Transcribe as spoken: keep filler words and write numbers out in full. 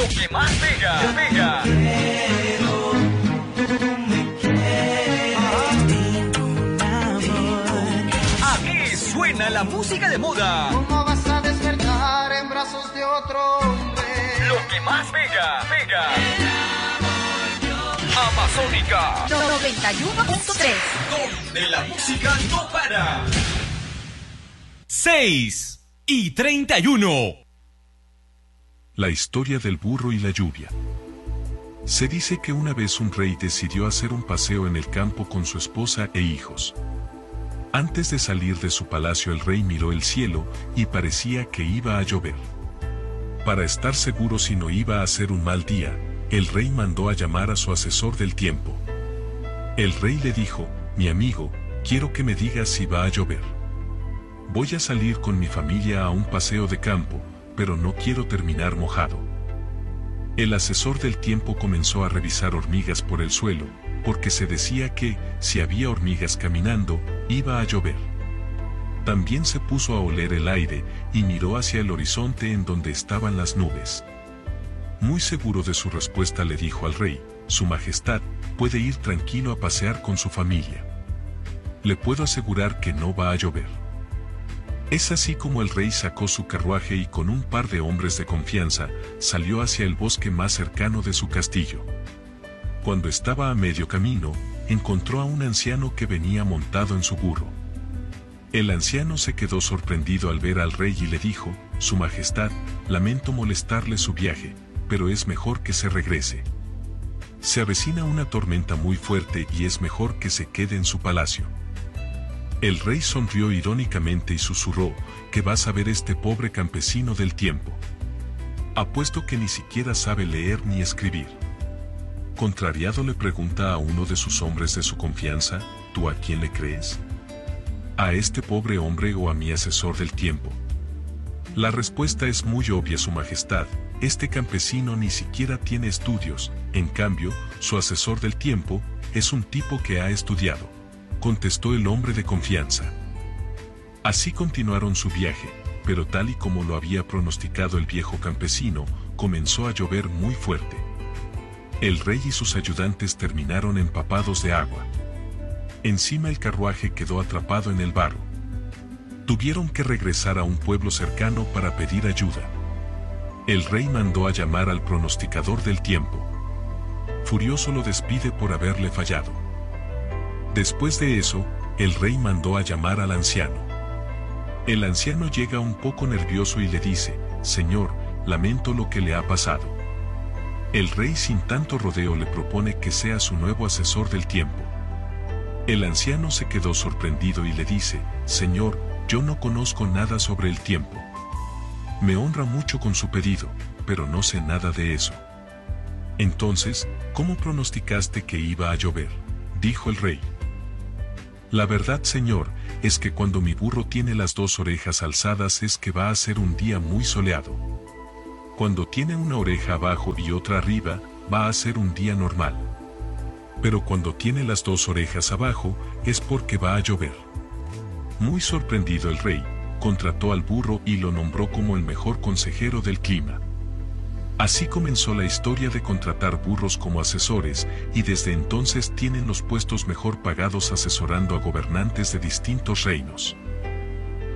Lo que más pega, pega. Quiero, tú me quieres. Aquí suena la música de moda. ¿Cómo vas a despertar en brazos de otro hombre? Lo que más pega, pega. Amazónica noventa y uno punto tres. Donde la música no para. seis y treinta y uno. La historia del burro y la lluvia. Se dice que una vez un rey decidió hacer un paseo en el campo con su esposa e hijos. Antes de salir de su palacio, el rey miró el cielo y parecía que iba a llover. Para estar seguro si no iba a ser un mal día, el rey mandó a llamar a su asesor del tiempo. El rey le dijo: mi amigo, quiero que me digas si va a llover. Voy a salir con mi familia a un paseo de campo, pero no quiero terminar mojado. El asesor del tiempo comenzó a revisar hormigas por el suelo, porque se decía que, si había hormigas caminando, iba a llover. También se puso a oler el aire y miró hacia el horizonte en donde estaban las nubes. Muy seguro de su respuesta, le dijo al rey: Su Majestad puede ir tranquilo a pasear con su familia. Le puedo asegurar que no va a llover. Es así como el rey sacó su carruaje y con un par de hombres de confianza salió hacia el bosque más cercano de su castillo. Cuando estaba a medio camino, encontró a un anciano que venía montado en su burro. El anciano se quedó sorprendido al ver al rey y le dijo: Su Majestad, lamento molestarle su viaje, pero es mejor que se regrese. Se avecina una tormenta muy fuerte y es mejor que se quede en su palacio. El rey sonrió irónicamente y susurró: ¿Qué va a saber este pobre campesino del tiempo? Apuesto que ni siquiera sabe leer ni escribir. Contrariado, le pregunta a uno de sus hombres de su confianza: ¿Tú a quién le crees? ¿A este pobre hombre o a mi asesor del tiempo? La respuesta es muy obvia, Su Majestad: este campesino ni siquiera tiene estudios, en cambio, su asesor del tiempo es un tipo que ha estudiado, contestó el hombre de confianza. Así continuaron su viaje, pero tal y como lo había pronosticado el viejo campesino, comenzó a llover muy fuerte. El rey y sus ayudantes terminaron empapados de agua. Encima, el carruaje quedó atrapado en el barro. Tuvieron que regresar a un pueblo cercano para pedir ayuda. El rey mandó a llamar al pronosticador del tiempo. Furioso, lo despide por haberle fallado. Después de eso, el rey mandó a llamar al anciano. El anciano llega un poco nervioso y le dice: Señor, lamento lo que le ha pasado. El rey, sin tanto rodeo, le propone que sea su nuevo asesor del tiempo. El anciano se quedó sorprendido y le dice: Señor, yo no conozco nada sobre el tiempo. Me honra mucho con su pedido, pero no sé nada de eso. Entonces, ¿cómo pronosticaste que iba a llover?, dijo el rey. La verdad, señor, es que cuando mi burro tiene las dos orejas alzadas es que va a ser un día muy soleado. Cuando tiene una oreja abajo y otra arriba, va a ser un día normal. Pero cuando tiene las dos orejas abajo, es porque va a llover. Muy sorprendido, el rey contrató al burro y lo nombró como el mejor consejero del clima. Así comenzó la historia de contratar burros como asesores, y desde entonces tienen los puestos mejor pagados asesorando a gobernantes de distintos reinos.